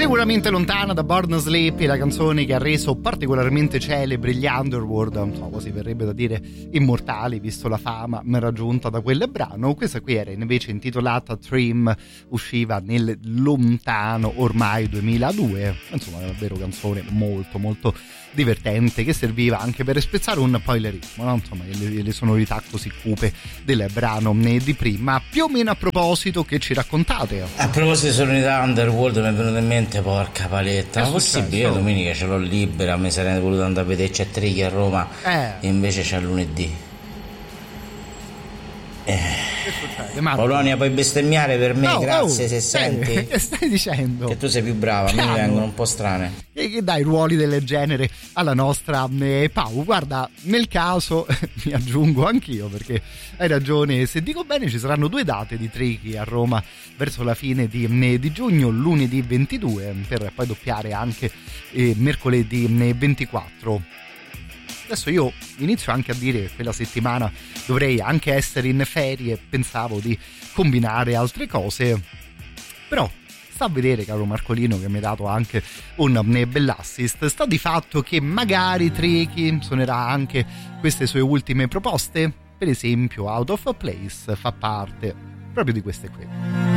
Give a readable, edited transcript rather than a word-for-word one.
Sicuramente lontana da Born Sleepy, la canzone che ha reso particolarmente celebri gli Underworld, quasi verrebbe da dire immortali, visto la fama raggiunta da quel brano. Questa qui era invece intitolata Trim, usciva nel lontano ormai 2002, insomma è davvero canzone molto molto divertente, che serviva anche per spezzare un po' il ritmo, no? Insomma le sonorità così cupe del brano di prima. Più o meno a proposito, che ci raccontate? A proposito di sonorità Underworld mi è venuto in mente, porca paletta, ma possibile? Io domenica ce l'ho libera, mi sarei voluto andare a vedere, c'è Tricky a Roma e invece c'è lunedì. Polonia, puoi bestemmiare per me? Grazie, se senti. Che stai dicendo? Che tu sei più brava, a me mi vengono un po' strane. E che dai ruoli del genere alla nostra Pau. Guarda, nel caso mi aggiungo anch'io, perché hai ragione, se dico bene ci saranno 2 date di Tricky a Roma verso la fine di giugno, lunedì 22, per poi doppiare anche mercoledì 24. Adesso io inizio anche a dire che quella settimana dovrei anche essere in ferie, pensavo di combinare altre cose, però sta a vedere, caro Marcolino, che mi ha dato anche un bell'assist, sta di fatto che magari Tricky suonerà anche queste sue ultime proposte, per esempio Out of Place fa parte proprio di queste qui.